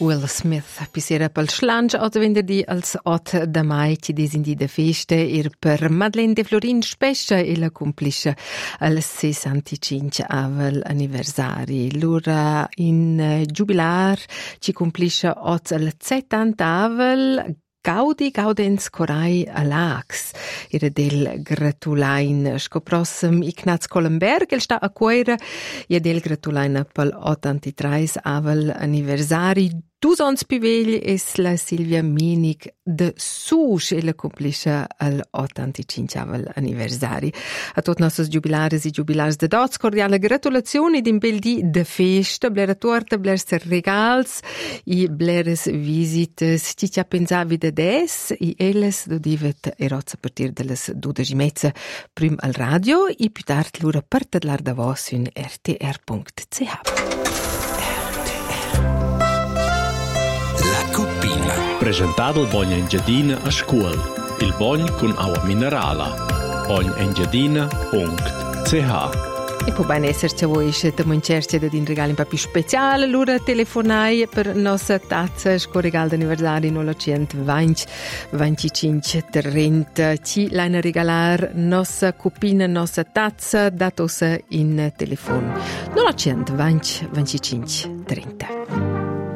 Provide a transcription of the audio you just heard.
Will Smith pisera pel schlange od venerdì als 8 de mai ci desindi de feste per Madeleine de Florin spescia e la complisce al 65 avel anniversari. L'ora in jubilar ci complisce od al 70 avel Gaudens Corai Alax, era del gratulain scoprossem Ignaz Kollenberg, el sta a cuore, e del gratulain pel 83 avel anniversari. 2 ans più vegli es la Silvia Minig de Susch e la complice al 85 anniversari. A tutti i nostri jubilares e jubilars de dots, cordiale gratulazioni din bel di de festa, blera torta, blers regals e bleres visites. Ci ha pensavi de des e elles do divet eroz a partir delles 12:30 prim al radio e più tard l'ura per tedlar da vos in rtr.ch. Presentato il Bogna Engiadina a scuola. Il Bogna con acqua minerale. bognaengiadina.ch. E può bene esserci voi siete un cerchio di un regalo un po' più speciale. Allora telefonai per nostra tazza scorregal d'anniversario 920 25 30. Ci l'hanno regalar nostra copina, nostra tazza, datosa in telefono 920 25 30.